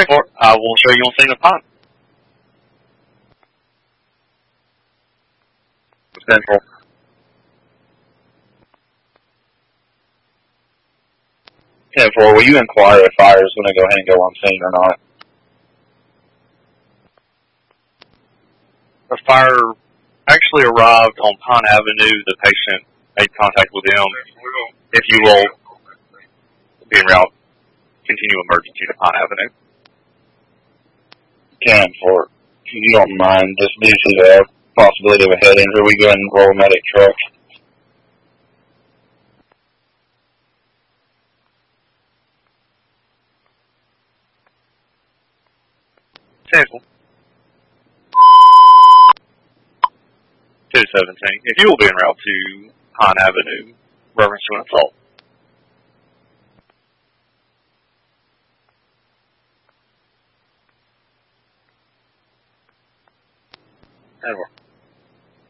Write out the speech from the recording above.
Okay, I will show you on scene of Pine. 10-4. 10-4, will you inquire if fire is going to go ahead and go on scene or not? The fire actually arrived on Pine Avenue. The patient made contact with them. If you will be en route, continue emergency to Pine Avenue. 10-4. If you don't mind, just due to the possibility of a head injury, we go ahead and roll a medic truck. Cancel. 217. If you will be en route to Pine Avenue, reference to an assault. Ever.